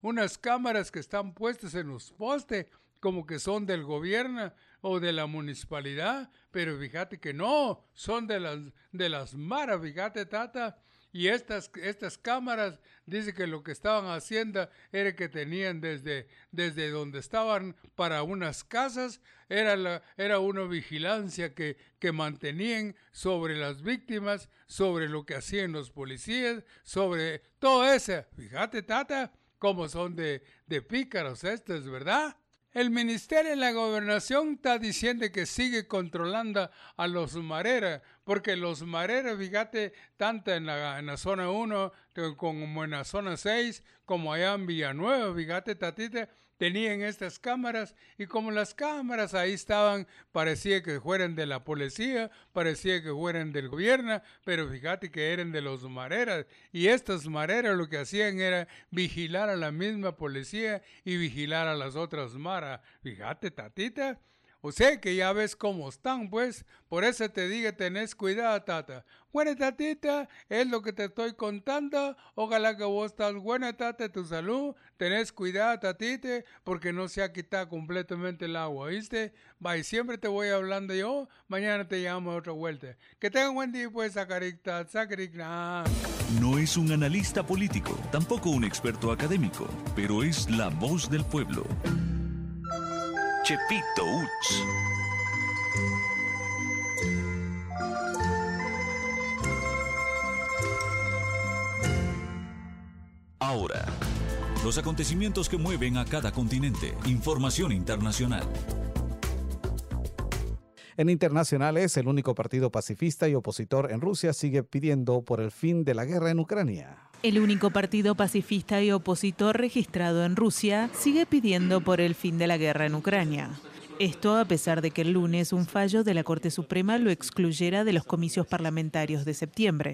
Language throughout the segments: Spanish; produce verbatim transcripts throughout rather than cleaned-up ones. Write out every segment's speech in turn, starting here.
unas cámaras que están puestas en los postes, como que son del gobierno o de la municipalidad, pero fíjate que no, son de las, de las maras, fíjate, tata. Y estas, estas cámaras, dice que lo que estaban haciendo era que tenían desde, desde donde estaban para unas casas, era, la, era una vigilancia que, que mantenían sobre las víctimas, sobre lo que hacían los policías, sobre todo eso. Fíjate, tata, cómo son de, de pícaros estos, ¿verdad? El Ministerio de la Gobernación está diciendo que sigue controlando a los mareros, porque los mareros, fíjate, tanto en la, en la zona uno como en la zona seis, como allá en Villanueva, fíjate, tatita, tenían estas cámaras, y como las cámaras ahí estaban, parecía que fueran de la policía, parecía que fueran del gobierno, pero fíjate que eran de los mareros, y estos mareros lo que hacían era vigilar a la misma policía y vigilar a las otras maras. Fíjate, tatita. O sea que ya ves cómo están, pues. Por eso te digo, tenés cuidado, tata. Bueno, tatita, es lo que te estoy contando. Ojalá que vos estás buena, tata, tu salud. Tenés cuidado, tatita, porque no se ha quitado completamente el agua, ¿viste? Va, y siempre te voy hablando yo. Mañana te llamo a otra vuelta. Que tengan buen día, pues, Sacaricta, Sacaricta. No es un analista político, tampoco un experto académico, pero es la voz del pueblo. Chepito Uts. Ahora, los acontecimientos que mueven a cada continente. Información internacional. En internacionales, el único partido pacifista y opositor en Rusia sigue pidiendo por el fin de la guerra en Ucrania. El único partido pacifista y opositor registrado en Rusia sigue pidiendo por el fin de la guerra en Ucrania. Esto a pesar de que el lunes un fallo de la Corte Suprema lo excluyera de los comicios parlamentarios de septiembre.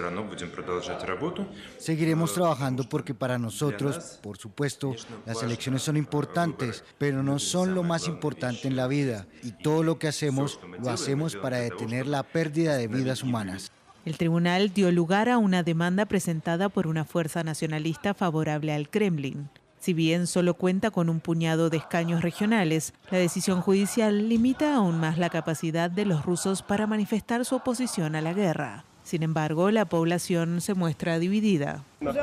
Seguiremos trabajando porque para nosotros, por supuesto, las elecciones son importantes, pero no son lo más importante en la vida. Y todo lo que hacemos, lo hacemos para detener la pérdida de vidas humanas. El tribunal dio lugar a una demanda presentada por una fuerza nacionalista favorable al Kremlin. Si bien solo cuenta con un puñado de escaños regionales, la decisión judicial limita aún más la capacidad de los rusos para manifestar su oposición a la guerra. Sin embargo, la población se muestra dividida.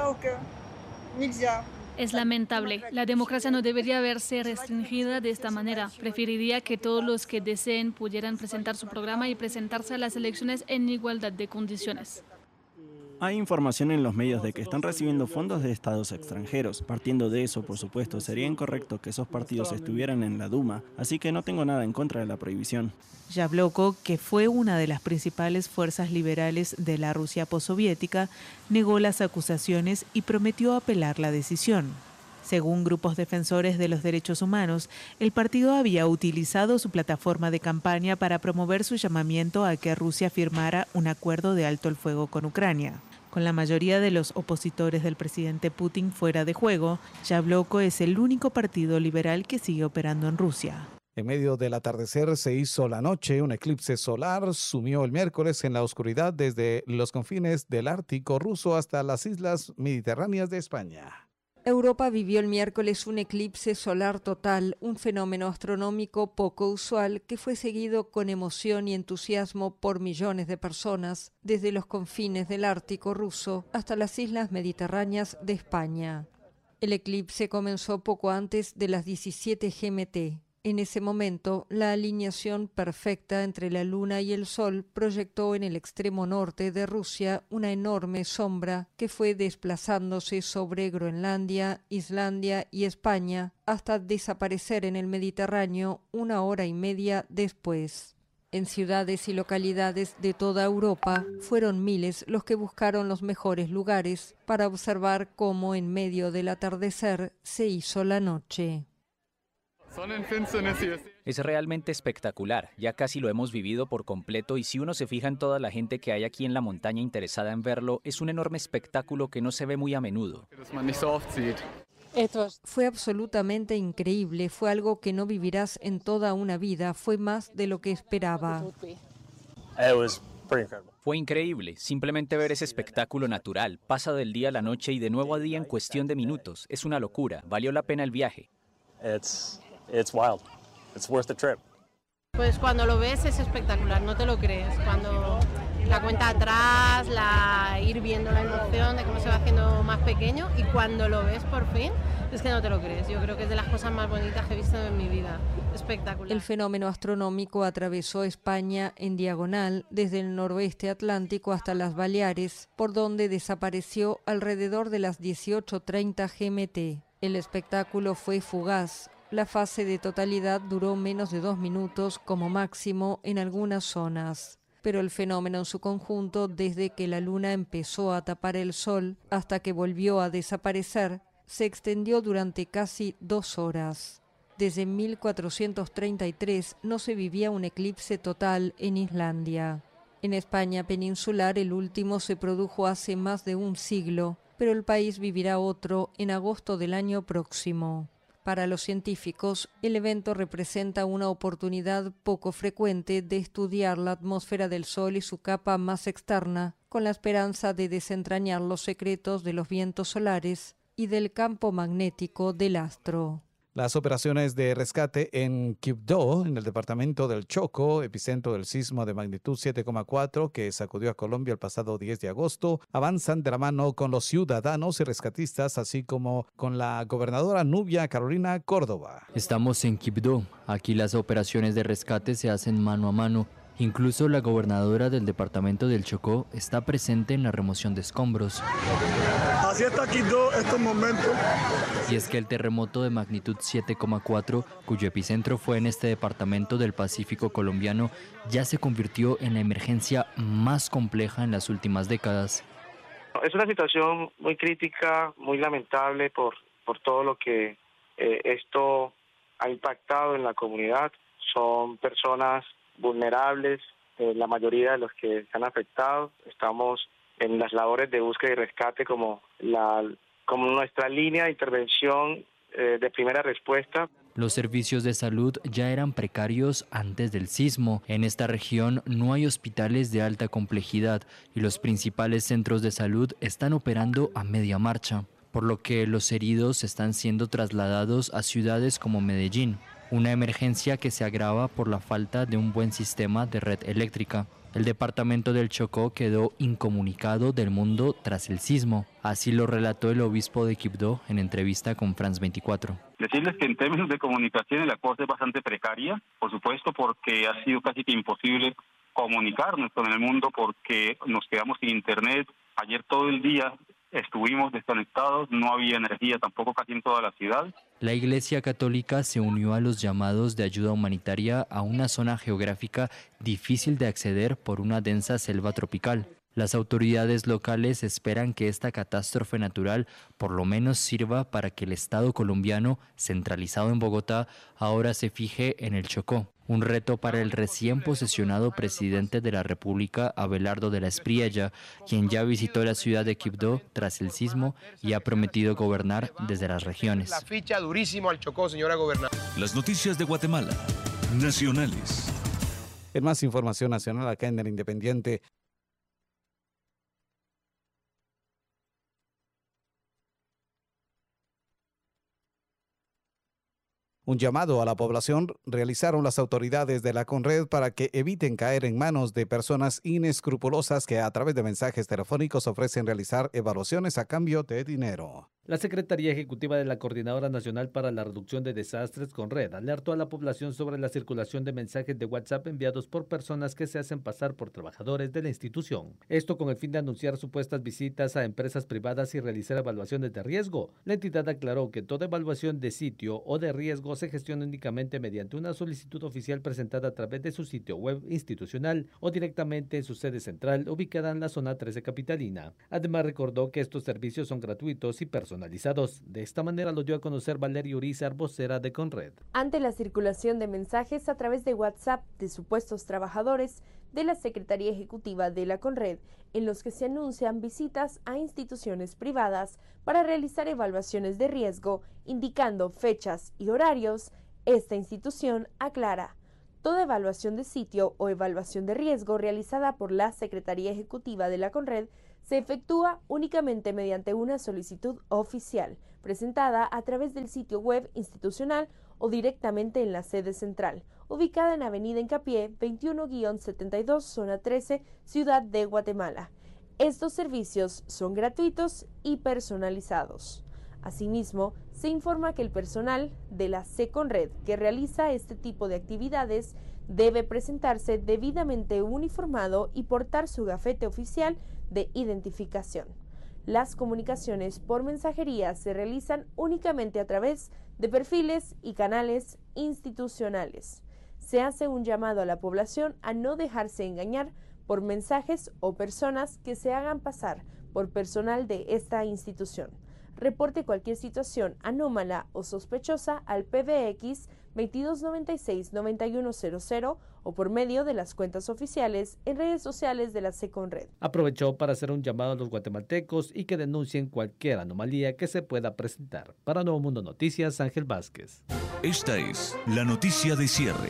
Es lamentable. La democracia no debería verse restringida de esta manera. Preferiría que todos los que deseen pudieran presentar su programa y presentarse a las elecciones en igualdad de condiciones. Hay información en los medios de que están recibiendo fondos de estados extranjeros. Partiendo de eso, por supuesto, sería incorrecto que esos partidos estuvieran en la Duma, así que no tengo nada en contra de la prohibición. Yabloko, que fue una de las principales fuerzas liberales de la Rusia postsoviética, negó las acusaciones y prometió apelar la decisión. Según grupos defensores de los derechos humanos, el partido había utilizado su plataforma de campaña para promover su llamamiento a que Rusia firmara un acuerdo de alto el fuego con Ucrania. Con la mayoría de los opositores del presidente Putin fuera de juego, Yabloko es el único partido liberal que sigue operando en Rusia. En medio del atardecer se hizo la noche, un eclipse solar sumió el miércoles en la oscuridad desde los confines del Ártico ruso hasta las islas mediterráneas de España. Europa vivió el miércoles un eclipse solar total, un fenómeno astronómico poco usual que fue seguido con emoción y entusiasmo por millones de personas, desde los confines del Ártico ruso hasta las islas mediterráneas de España. El eclipse comenzó poco antes de las diecisiete G M T. En ese momento, la alineación perfecta entre la Luna y el Sol proyectó en el extremo norte de Rusia una enorme sombra que fue desplazándose sobre Groenlandia, Islandia y España hasta desaparecer en el Mediterráneo una hora y media después. En ciudades y localidades de toda Europa, fueron miles los que buscaron los mejores lugares para observar cómo en medio del atardecer se hizo la noche. Es realmente espectacular, ya casi lo hemos vivido por completo y si uno se fija en toda la gente que hay aquí en la montaña interesada en verlo, es un enorme espectáculo que no se ve muy a menudo. Fue absolutamente increíble, fue algo que no vivirás en toda una vida, fue más de lo que esperaba. Fue increíble, simplemente ver ese espectáculo natural. Pasa del día a la noche y de nuevo a día en cuestión de minutos. Es una locura, valió la pena el viaje. It's, it's wild. It's worth the trip. Pues cuando lo ves es espectacular, no te lo crees. Cuando la cuenta atrás, la ir viendo la emoción de cómo se va haciendo más pequeño, y cuando lo ves por fin, es que no te lo crees. Yo creo que es de las cosas más bonitas que he visto en mi vida. Espectacular. El fenómeno astronómico atravesó España en diagonal desde el noroeste atlántico hasta las Baleares, por donde desapareció alrededor de las dieciocho treinta G M T. El espectáculo fue fugaz. La fase de totalidad duró menos de dos minutos como máximo en algunas zonas. Pero el fenómeno en su conjunto, desde que la luna empezó a tapar el sol hasta que volvió a desaparecer, se extendió durante casi dos horas. Desde mil cuatrocientos treinta y tres no se vivía un eclipse total en Islandia. En España peninsular el último se produjo hace más de un siglo, pero el país vivirá otro en agosto del año próximo. Para los científicos, el evento representa una oportunidad poco frecuente de estudiar la atmósfera del Sol y su capa más externa, con la esperanza de desentrañar los secretos de los vientos solares y del campo magnético del astro. Las operaciones de rescate en Quibdó, en el departamento del Chocó, epicentro del sismo de magnitud siete coma cuatro que sacudió a Colombia el pasado diez de agosto, avanzan de la mano con los ciudadanos y rescatistas, así como con la gobernadora Nubia Carolina Córdoba. Estamos en Quibdó. Aquí las operaciones de rescate se hacen mano a mano. Incluso la gobernadora del departamento del Chocó está presente en la remoción de escombros. Así está Quibdó estos momentos. Y es que el terremoto de magnitud siete coma cuatro, cuyo epicentro fue en este departamento del Pacífico colombiano, ya se convirtió en la emergencia más compleja en las últimas décadas. Es una situación muy crítica, muy lamentable por, por todo lo que eh, esto ha impactado en la comunidad. Son personas vulnerables, eh, la mayoría de los que se han afectado. Estamos en las labores de búsqueda y rescate como, la, como nuestra línea de intervención eh, de primera respuesta. Los servicios de salud ya eran precarios antes del sismo. En esta región no hay hospitales de alta complejidad y los principales centros de salud están operando a media marcha, por lo que los heridos están siendo trasladados a ciudades como Medellín. Una emergencia que se agrava por la falta de un buen sistema de red eléctrica. El departamento del Chocó quedó incomunicado del mundo tras el sismo. Así lo relató el obispo de Quibdó en entrevista con France veinticuatro. Decirles que en términos de comunicación la cosa es bastante precaria, por supuesto, porque ha sido casi que imposible comunicarnos con el mundo porque nos quedamos sin internet. Ayer todo el día estuvimos desconectados, no había energía tampoco casi en toda la ciudad. La Iglesia Católica se unió a los llamados de ayuda humanitaria a una zona geográfica difícil de acceder por una densa selva tropical. Las autoridades locales esperan que esta catástrofe natural por lo menos sirva para que el Estado colombiano, centralizado en Bogotá, ahora se fije en el Chocó. Un reto para el recién posesionado presidente de la República, Abelardo de la Espriella, quien ya visitó la ciudad de Quibdó tras el sismo y ha prometido gobernar desde las regiones. La ficha durísimo al Chocó, señora gobernadora. Las noticias de Guatemala, nacionales. En más información nacional acá en El Independiente. Un llamado a la población realizaron las autoridades de la Conred para que eviten caer en manos de personas inescrupulosas que a través de mensajes telefónicos ofrecen realizar evaluaciones a cambio de dinero. La Secretaría Ejecutiva de la Coordinadora Nacional para la Reducción de Desastres, Conred, alertó a la población sobre la circulación de mensajes de WhatsApp enviados por personas que se hacen pasar por trabajadores de la institución. Esto con el fin de anunciar supuestas visitas a empresas privadas y realizar evaluaciones de riesgo. La entidad aclaró que toda evaluación de sitio o de riesgo se gestiona únicamente mediante una solicitud oficial presentada a través de su sitio web institucional o directamente en su sede central ubicada en la zona trece capitalina. Además recordó que estos servicios son gratuitos y personalizados. De esta manera lo dio a conocer Valeria Urizar, vocera de Conred. Ante la circulación de mensajes a través de WhatsApp de supuestos trabajadores de la Secretaría Ejecutiva de la Conred, en los que se anuncian visitas a instituciones privadas para realizar evaluaciones de riesgo, indicando fechas y horarios, esta institución aclara: Toda evaluación de sitio o evaluación de riesgo realizada por la Secretaría Ejecutiva de la Conred se efectúa únicamente mediante una solicitud oficial, presentada a través del sitio web institucional o directamente en la sede central, ubicada en Avenida Hincapié veintiuno guión setenta y dos, zona trece, Ciudad de Guatemala. Estos servicios son gratuitos y personalizados. Asimismo, se informa que el personal de la Seconred que realiza este tipo de actividades debe presentarse debidamente uniformado y portar su gafete oficial de identificación. Las comunicaciones por mensajería se realizan únicamente a través de perfiles y canales institucionales. Se hace un llamado a la población a no dejarse engañar por mensajes o personas que se hagan pasar por personal de esta institución. Reporte cualquier situación anómala o sospechosa al P B X veintidós noventa y seis noventa y uno cero cero o por medio de las cuentas oficiales en redes sociales de la Seconred. Aprovechó para hacer un llamado a los guatemaltecos y que denuncien cualquier anomalía que se pueda presentar. Para Nuevo Mundo Noticias, Ángel Vázquez. Esta es la noticia de cierre.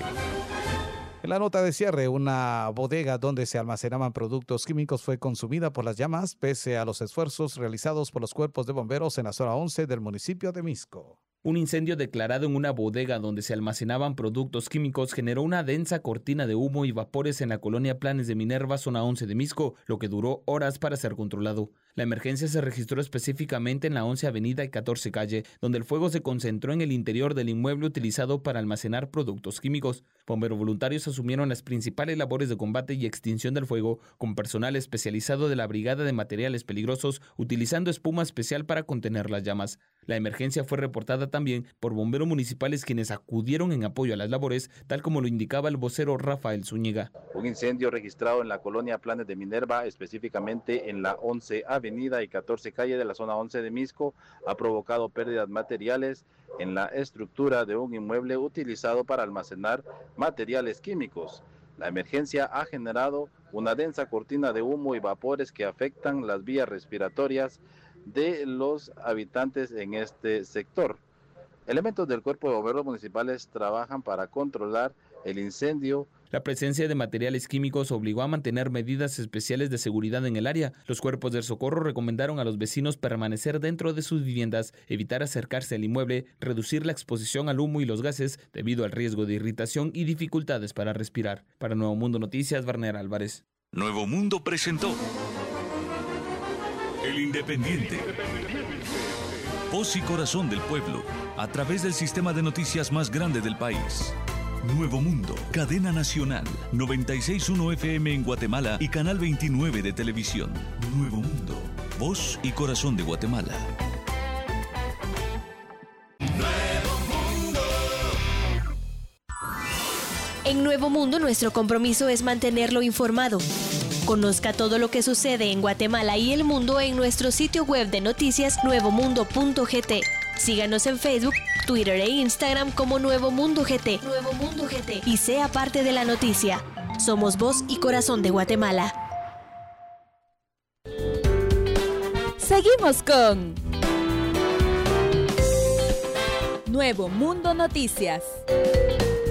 En la nota de cierre, una bodega donde se almacenaban productos químicos fue consumida por las llamas, pese a los esfuerzos realizados por los cuerpos de bomberos en la zona once del municipio de Misco. Un incendio declarado en una bodega donde se almacenaban productos químicos generó una densa cortina de humo y vapores en la colonia Planes de Minerva, zona once de Misco, lo que duró horas para ser controlado. La emergencia se registró específicamente en la once Avenida y catorce Calle, donde el fuego se concentró en el interior del inmueble utilizado para almacenar productos químicos. Bomberos voluntarios asumieron las principales labores de combate y extinción del fuego, con personal especializado de la Brigada de Materiales Peligrosos, utilizando espuma especial para contener las llamas. La emergencia fue reportada también por bomberos municipales quienes acudieron en apoyo a las labores, tal como lo indicaba el vocero Rafael Zúñiga. Un incendio registrado en la colonia Planes de Minerva, específicamente en la once Avenida y catorce Calle de la zona once de Misco, ha provocado pérdidas materiales en la estructura de un inmueble utilizado para almacenar materiales químicos. La emergencia ha generado una densa cortina de humo y vapores que afectan las vías respiratorias de los habitantes en este sector. Elementos del Cuerpo de Bomberos Municipales trabajan para controlar el incendio. La presencia de materiales químicos obligó a mantener medidas especiales de seguridad en el área. Los cuerpos del socorro recomendaron a los vecinos permanecer dentro de sus viviendas, evitar acercarse al inmueble, reducir la exposición al humo y los gases debido al riesgo de irritación y dificultades para respirar. Para Nuevo Mundo Noticias, Barner Álvarez. Nuevo Mundo presentó El Independiente. Voz y corazón del pueblo, a través del sistema de noticias más grande del país. Nuevo Mundo, cadena nacional, noventa y seis punto uno F M en Guatemala y canal veintinueve de televisión. Nuevo Mundo, voz y corazón de Guatemala. En Nuevo Mundo, nuestro compromiso es mantenerlo informado. Conozca todo lo que sucede en Guatemala y el mundo en nuestro sitio web de noticias nuevo mundo punto g t. Síganos en Facebook, Twitter e Instagram como Nuevo Mundo G T. Nuevo Mundo G T. Y sea parte de la noticia. Somos voz y corazón de Guatemala. Seguimos con Nuevo Mundo Noticias.